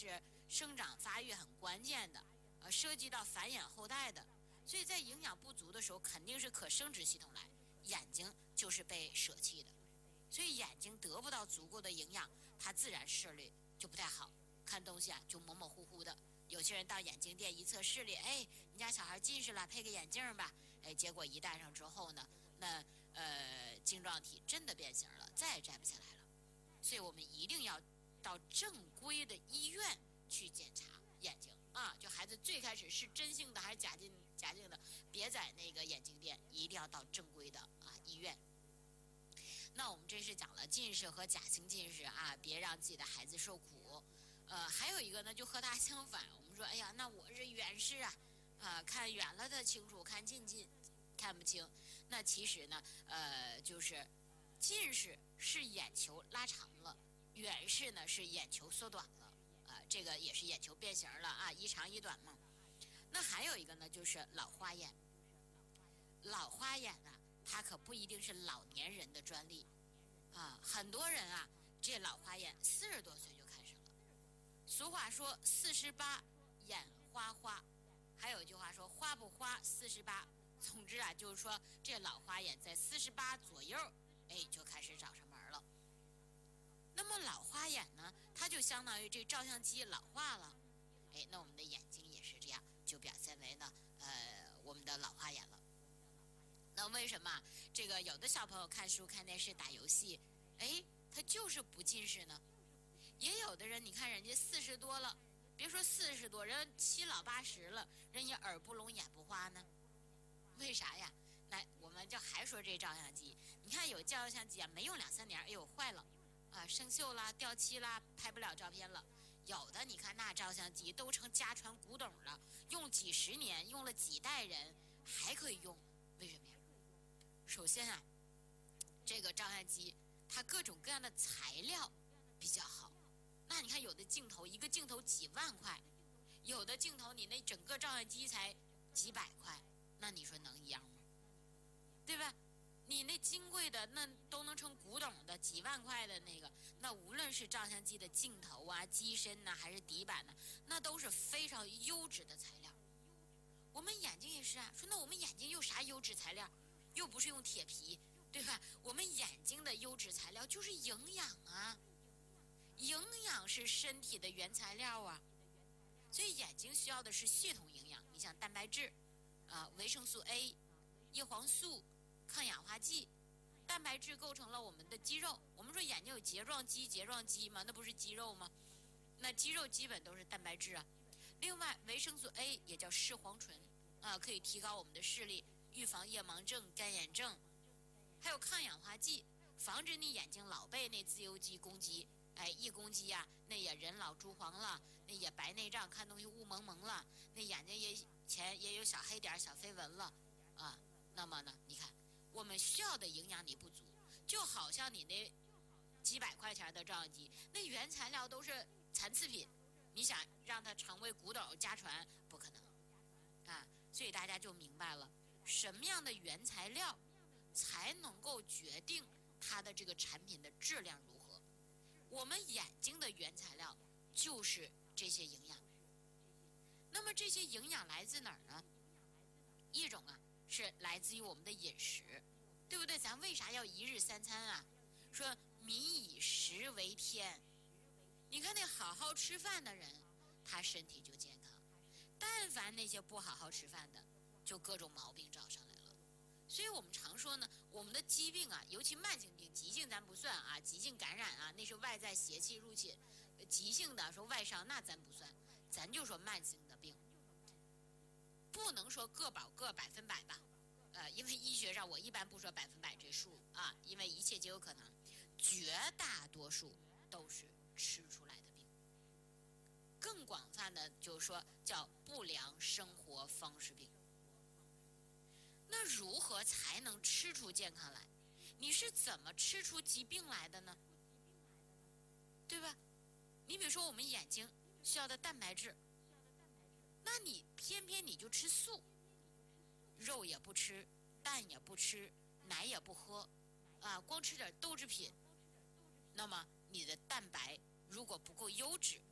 是生长发育很关键的，涉及到繁衍后代的，所以在营养不足的时候，肯定是可生殖系统来，眼睛就是被舍弃的，所以眼睛得不到足够的营养，它自然视力就不太好，看东西啊就模模糊糊的。有些人到眼镜店一测视力，哎，你家小孩近视了，配个眼镜吧，哎，结果一戴上之后呢，那晶状体真的变形了，再也摘不下来了。所以我们一定要到正规的医院去检查眼睛啊！就孩子最开始是真性的还是假性的，别在那个眼镜店，一定要到正规的医院。那我们这是讲了近视和假性近视啊，别让自己的孩子受苦。还有一个呢，就和他相反，我们说，哎呀，那我是远视啊，看远了的清楚，看近看不清。那其实呢，就是近视是眼球拉长了，远视呢是眼球缩短了，这个也是眼球变形了啊，一长一短嘛。那还有一个呢，就是老花眼。老花眼啊，它可不一定是老年人的专利啊，很多人啊，这老花眼40多岁就开始了。俗话说48眼花花，还有一句话说花不花48。总之啊，就是说这老花眼在48左右，哎，就开始找上门了。那么老花眼呢，它就相当于这照相机老化了，哎，那我们的眼睛也是这样，就表现为呢，我们的老花眼了。那为什么这个有的小朋友看书、看电视、打游戏，哎，他就是不近视呢？也有的人，你看人家40多了，别说40多，人七老八十了，人家耳不聋眼不花呢？为啥呀？那我们就还说这照相机，你看有照相机啊，没用2-3年，哎呦坏了，生锈啦、掉漆啦，拍不了照片了。有的你看那照相机都成家传古董了，用几十年，用了几代人还可以用，为什么呀？首先啊，这个照相机它各种各样的材料比较好。那你看有的镜头一个镜头几万块，有的镜头你那整个照相机才几百块，那你说能一样吗？对吧？你那金贵的那都能成古董的几万块的那个，那无论是照相机的镜头啊、机身呐、还是底板呐，那都是非常优质的材料。我们眼睛也是啊，说那我们眼睛用啥优质材料？又不是用铁皮，对吧？我们眼睛的优质材料就是营养啊。营养是身体的原材料啊，所以眼睛需要的是系统营养。你像蛋白质维生素 A、叶黄素、抗氧化剂。蛋白质构成了我们的肌肉，我们说眼睛有睫状肌嘛，那不是肌肉吗？那肌肉基本都是蛋白质啊。另外维生素 A 也叫视黄醇可以提高我们的视力，预防夜盲症、干眼症。还有抗氧化剂，防止你眼睛老被那自由基攻击，哎，一攻击呀，那也人老珠黄了，那也白内障，看东西雾蒙蒙了，那眼睛也有小黑点、小飞蚊了啊。那么呢，你看我们需要的营养你不足，就好像你那几百块钱的照相机，那原材料都是残次品，你想让它成为古董家传，不可能啊。所以大家就明白了，什么样的原材料才能够决定它的这个产品的质量如何。我们眼睛的原材料就是这些营养。那么这些营养来自哪儿呢？一种是来自于我们的饮食，对不对？咱为啥要1日3餐啊？说民以食为天，你看那好好吃饭的人，他身体就健康。但凡那些不好好吃饭的，就各种毛病找上来了。所以我们常说呢，我们的疾病尤其慢性病，急性咱不算急性感染那是外在邪气入侵，急性的说外伤那咱不算，咱就说慢性的病，不能说个保个100%吧，因为医学上我一般不说100%这数因为一切皆有可能，绝大多数都是吃出来的病。更广泛的就是说叫不良生活方式病。那如何才能吃出健康来？你是怎么吃出疾病来的呢？对吧？你比如说我们眼睛需要的蛋白质，那你偏偏你就吃素，肉也不吃，蛋也不吃，奶也不喝光吃点豆制品，那么你的蛋白如果不够优质，